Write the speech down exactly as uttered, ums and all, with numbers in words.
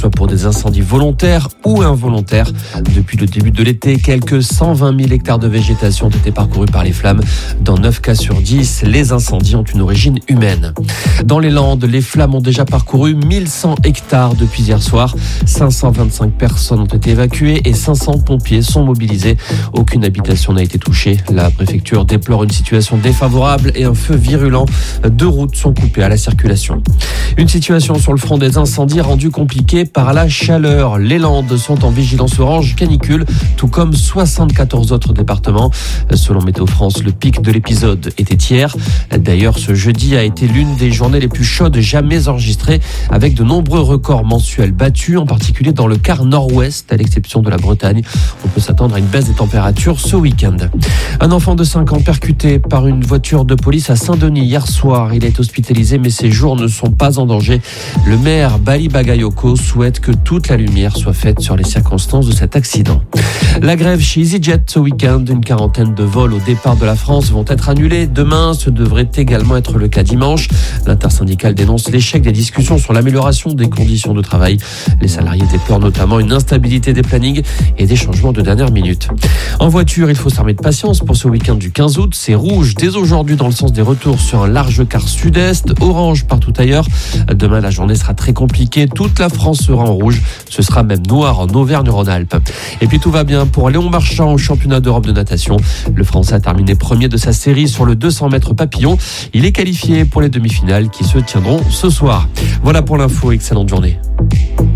soit pour des incendies volontaires ou involontaires. Depuis le début de l'été, quelques cent vingt mille hectares de végétation ont été parcourus par les flammes. Dans neuf cas sur dix, les incendies ont une origine humaine. Dans les Landes, les flammes ont déjà parcouru mille cent hectares depuis hier soir. cinq cent vingt-cinq personnes ont été évacuées et cinq cents pompiers sont mobilisés. Aucune habitation n'a été touchée. La préfecture déplore une situation défavorable et un feu virulent. Deux routes sont coupées à la circulation. Une situation sur le front des incendies rendue compliquée par la chaleur. Les Landes sont en vigilance orange canicule, tout comme soixante-quatorze autres départements. Selon Météo France, le pic de l'épisode était hier. D'ailleurs, ce jeudi a été l'une des journées les plus chaudes jamais enregistrées, avec de nombreux records mensuels battus, en particulier dans le quart nord-ouest, à l'exception de la Bretagne. On peut s'attendre à une baisse des températures ce week-end. Un enfant de cinq ans percuté par une voiture de police à Saint-Denis hier soir. Il est hospitalisé, mais ses jours ne sont pas en danger. Le maire Bali Bagayoko souhaite que toute la lumière soit faite sur les circonstances de cet accident. La grève chez EasyJet ce week-end, une quarantaine de vols au départ de la France vont être annulés. Demain, ce devrait également être le cas dimanche. L'intersyndicale dénonce l'échec des discussions sur l'amélioration des conditions de travail. Les salariés déplorent notamment une instabilité des plannings et des changements de dernière minute. En voiture, il faut s'armer de patience pour ce week-end du quinze août. C'est rouge dès aujourd'hui dans le sens des retours sur un large quart sud-est, orange partout ailleurs. Demain, la journée sera très compliquée. Toute la France sera en rouge. Ce sera même noir en Auvergne-Rhône-Alpes. Et puis tout va bien pour Léon Marchand au championnat d'Europe de natation. Le Français a terminé premier de sa série sur le deux cents mètres papillon. Il est qualifié pour les demi-finales qui se tiendront ce soir. Voilà pour l'info. Excellente journée.